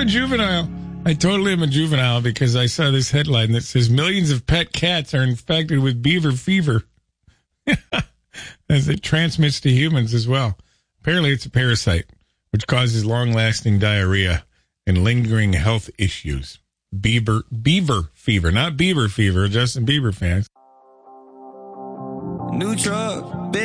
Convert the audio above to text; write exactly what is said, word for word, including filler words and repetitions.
a juvenile. I totally am a juvenile because I saw this headline that says millions of pet cats are infected with beaver fever as it transmits to humans as well. Apparently it's a parasite, which causes long-lasting diarrhea and lingering health issues. Beaver, beaver fever, not Bieber fever, Justin Bieber fans. New truck.